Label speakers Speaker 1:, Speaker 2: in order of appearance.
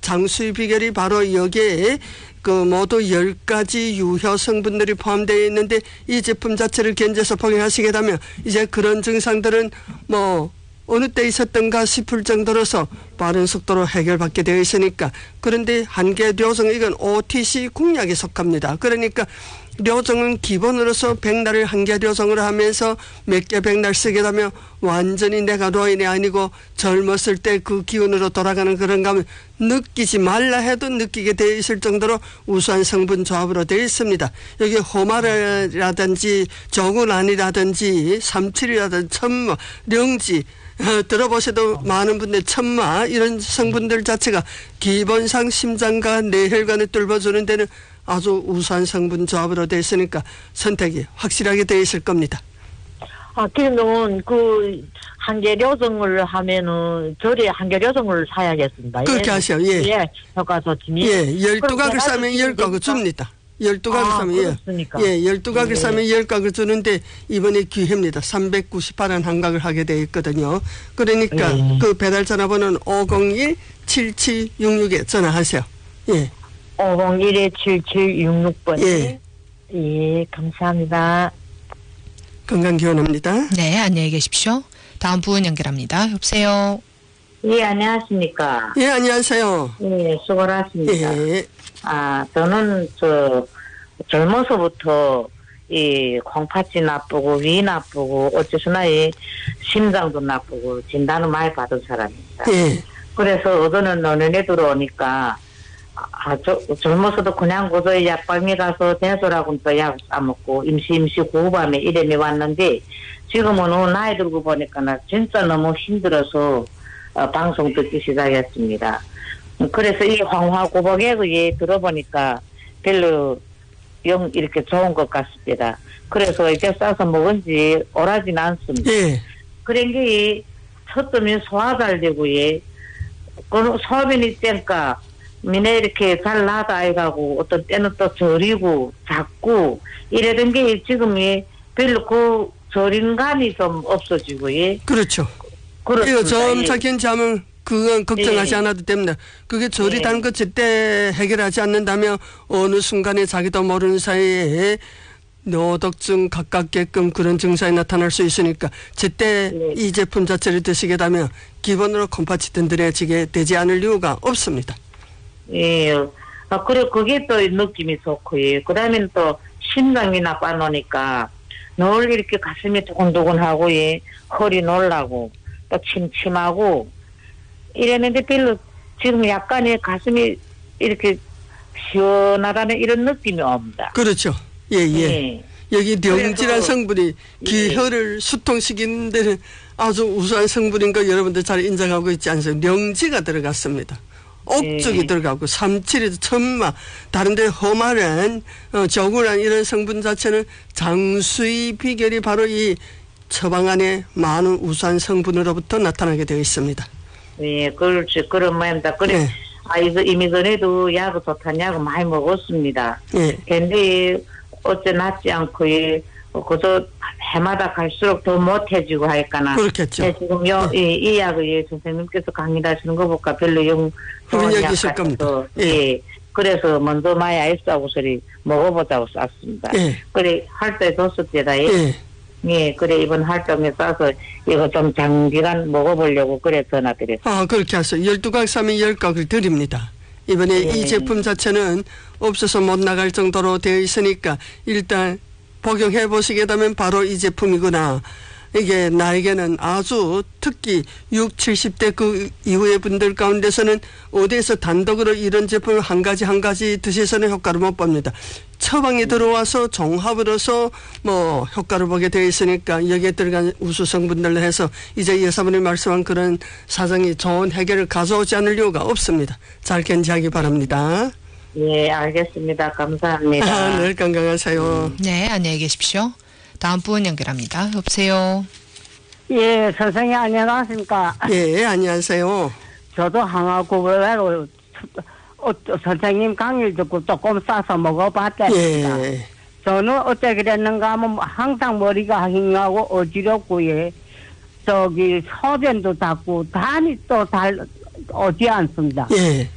Speaker 1: 장수의 비결이 바로 여기에 그 모두 10가지 유효 성분들이 포함되어 있는데 이 제품 자체를 견뎌서 복용하시게 되면 이제 그런 증상들은 뭐 어느 때 있었던가 싶을 정도로서 빠른 속도로 해결받게 되어 있으니까. 그런데 한계료정 이건 OTC 공약에 속합니다. 그러니까 료정은 기본으로서 백날을 한계료정으로 하면서 몇 개 백날 쓰게 되면 완전히 내가 노인이 아니고 젊었을 때 그 기운으로 돌아가는 그런 감을 느끼지 말라 해도 느끼게 되어 있을 정도로 우수한 성분 조합으로 되어 있습니다. 여기 호마라든지 정운안이라든지 삼칠이라든지 천마, 령지 들어보셔도 많은 분들 천마 이런 성분들 자체가 기본상 심장과 뇌혈관을 뚫어주는 데는 아주 우수한 성분 조합으로 되어 있으니까 선택이 확실하게 되어 있을 겁니다.
Speaker 2: 그러면 그 한계료정을 하면은 저리 한계료정을 사야겠습니다.
Speaker 1: 그렇게 하셔. 예.
Speaker 2: 예. 효과 좋지니.
Speaker 1: 예. 12각을 싸면 10각을 줍니다. 12각을 싸면
Speaker 2: 그렇습니까?
Speaker 1: 예. 12각을 싸면 10각을 주는데 이번에 기회입니다. 398원 한각을 하게 되어 있거든요. 그러니까 그 배달 전화번호는 501-7766에 전화하세요. 예.
Speaker 2: 501-7766번.
Speaker 1: 예.
Speaker 2: 예, 감사합니다.
Speaker 1: 건강 기원합니다.
Speaker 3: 네, 안녕히 계십시오. 다음 분 연결합니다. 여보세요.
Speaker 2: 예, 안녕하십니까.
Speaker 1: 예, 안녕하세요.
Speaker 2: 예, 수고하셨습니다.
Speaker 1: 예.
Speaker 2: 저는 젊어서부터 이 콩팥이 나쁘고 위 나쁘고 어째서나 이 심장도 나쁘고 진단을 많이 받은 사람입니다.
Speaker 1: 예.
Speaker 2: 그래서 어제는 논현에 들어오니까 젊어서도 그냥 고저히 약방에 가서 대소라고 또 약 싸먹고 임시 구호밤에 이름이 왔는데 지금은 나이 들고 보니까 나 진짜 너무 힘들어서 방송 듣기 시작했습니다. 그래서 이 황화고복에 들어보니까 별로 영 이렇게 좋은 것 같습니다. 그래서 이제 싸서 먹은 지 오래지는 않습니다.
Speaker 1: 예.
Speaker 2: 그런 게 첫점이 소화 잘 되고 그 소변이 땐까 미네 이렇게 잘 나다 아이가고 어떤 때는 또 저리고 작고 이러던 게 지금이 별로 그 저린 감이 좀 없어지고
Speaker 1: 그렇죠.
Speaker 2: 그렇습니다.
Speaker 1: 이거 점차 괜찮으면 그건 걱정하지 않아도 됩니다. 그게 저리다는 거 제때 해결하지 않는다면 어느 순간에 자기도 모르는 사이에 뇌독증 가깝게끔 그런 증상이 나타날 수 있으니까 제때 이 제품 자체를 드시게 되면 기본으로 콩팥이 든든해지게 되지 않을 이유가 없습니다.
Speaker 2: 예. 그리고 그게 또 느낌이 좋고, 그 다음에 또 심장이 나빠놓으니까 늘 이렇게 가슴이 두근두근하고, 허리 놀라고, 또 침침하고, 이랬는데 별로 지금 약간의 가슴이 이렇게 시원하다는 이런 느낌이 옵니다.
Speaker 1: 그렇죠. 예. 여기 령지란 성분이 기혈을 수통시키는 데는 아주 우수한 성분인 거 여러분들 잘 인정하고 있지 않습니까? 령지가 들어갔습니다. 옥죽이 들어가고 삼칠이도 천마 다른 데 호마란 저구란 이런 성분 자체는 장수의 비결이 바로 이 처방 안에 많은 우수한 성분으로부터 나타나게 되어 있습니다.
Speaker 2: 예, 그렇지. 그런 모양입니다. 그래. 이거 이미 전에도 약을 좋다는 약을 많이 먹었습니다. 근데 어째 낫지 않고 그저 해마다 갈수록 더 못해지고 하니까나.
Speaker 1: 그렇겠죠.
Speaker 2: 지금 이 약을 선생님께서 강의하시는 거 보니까 별로
Speaker 1: 흡연력이 있을 겁니다.
Speaker 2: 그래서 먼저 많이 아이스하고 소리 먹어보자고 쌌습니다. 그래 할 때 줬을 때다. 그래 이번 활동에 싸서 이거 좀 장기간 먹어보려고 그래 전화드렸어요.
Speaker 1: 그렇게 하세요. 12각 사면 10각을 드립니다. 이번에 이 제품 자체는 없어서 못 나갈 정도로 되어 있으니까 일단 복용해 보시게 되면 바로 이 제품이구나. 이게 나에게는 아주 특히 60, 70대 그 이후의 분들 가운데서는 어디에서 단독으로 이런 제품을 한 가지 드셔서는 효과를 못 봅니다. 처방이 들어와서 종합으로서 효과를 보게 되어 있으니까 여기에 들어간 우수 성분들로 해서 이제 여사분이 말씀한 그런 사정이 좋은 해결을 가져오지 않을 이유가 없습니다. 잘 견지하기 바랍니다.
Speaker 2: 예, 알겠습니다. 감사합니다.
Speaker 1: 늘 건강하세요.
Speaker 3: 네, 안녕히 계십시오. 다음 분 연결합니다. 여보세요.
Speaker 4: 예, 선생님 안녕하십니까?
Speaker 1: 예, 안녕하세요.
Speaker 4: 저도 항아고백으로 선생님 강의를 듣고 조금 싸서 먹어봤답니다. 저는 어째 그랬는가 하면 항상 머리가 힝하고 어지럽고 소변도 닿고 단이 또 오지 않습니다.